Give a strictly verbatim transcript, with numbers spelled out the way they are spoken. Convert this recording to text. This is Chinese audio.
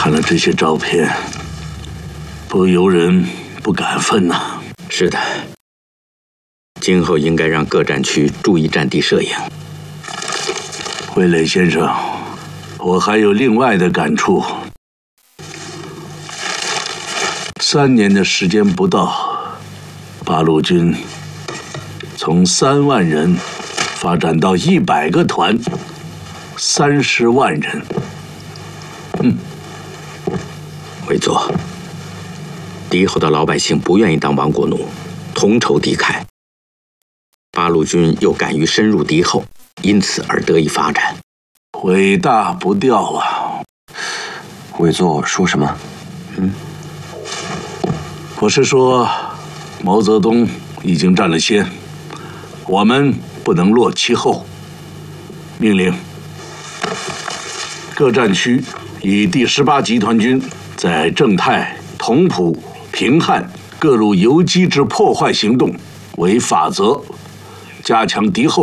看了这些照片，不由人不感愤呐、啊。 是的，今后应该让各战区注意战地摄影。 惠垒先生，我还有另外的感触。三年的时间不到，八路军从三万人发展到一百个团，三十万人。嗯， 委座，敌后的老百姓不愿意当亡国奴，同仇敌忾。八路军又敢于深入敌后，因此而得以发展。 伟大不掉啊！ 委座说什么？ 嗯，我是说，毛泽东已经占了先，我们不能落其后。命令各战区以第十八集团军在正太、同蒲、平汉各路游击之破坏行动为法则，加强敌后